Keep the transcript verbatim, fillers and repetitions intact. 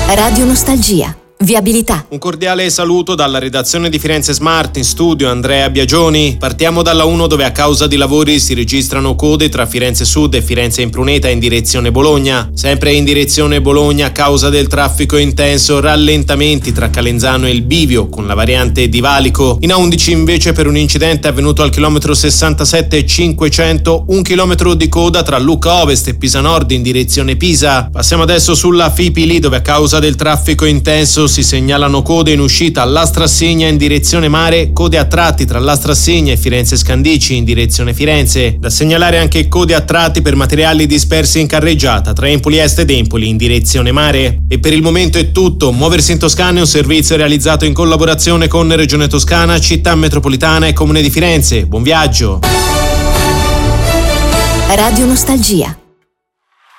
Radio Nostalgia. Viabilità. Un cordiale saluto dalla redazione di Firenze Smart, in studio Andrea Biagioni. Partiamo dalla uno, dove a causa di lavori si registrano code tra Firenze Sud e Firenze Impruneta in direzione Bologna. Sempre in direzione Bologna, a causa del traffico intenso, rallentamenti tra Calenzano e il Bivio con la variante di Valico. In A undici invece, per un incidente avvenuto al chilometro sessantasette e cinquecento, un chilometro di coda tra Lucca Ovest e Pisa Nord in direzione Pisa. Passiamo adesso sulla Fipili, dove a causa del traffico intenso si segnalano code in uscita all'Astrassegna in direzione mare, code a tratti tra l'Astrassegna e Firenze Scandici in direzione Firenze. Da segnalare anche code a tratti per materiali dispersi in carreggiata tra Empoli Est ed Empoli in direzione mare. E per il momento è tutto. Muoversi in Toscana è un servizio realizzato in collaborazione con Regione Toscana, Città Metropolitana e Comune di Firenze. Buon viaggio! Radio Nostalgia.